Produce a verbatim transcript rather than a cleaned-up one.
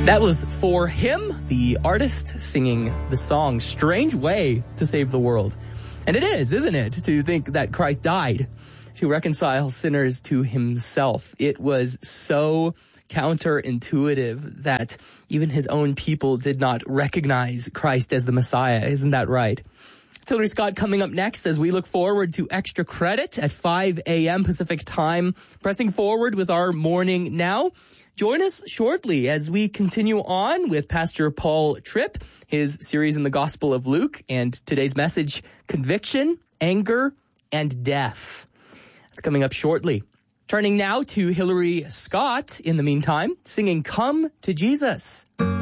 That was For Him, the artist singing the song Strange Way to Save the World. And it is, isn't it, to think that Christ died to reconcile sinners to himself. It was so counterintuitive that even his own people did not recognize Christ as the Messiah. Isn't that right? It's Hillary Scott coming up next as we look forward to Extra Credit at five a.m. Pacific time, pressing forward with our Morning Now. Join us shortly as we continue on with Pastor Paul Tripp, his series in the Gospel of Luke, and today's message, Conviction, Anger, and Death. It's coming up shortly. Turning now to Hillary Scott, in the meantime, singing Come to Jesus.